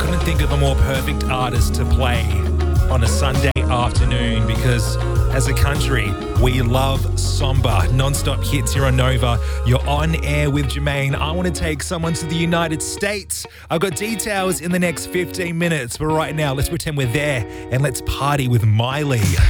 Couldn't think of a more perfect artist to play on a Sunday afternoon because as a country, we love Samba. Non-stop hits here on Nova. You're on air with Jermaine. I want to take someone to the United States. I've got details in the next 15 minutes, but right now, let's pretend we're there and let's party with Miley.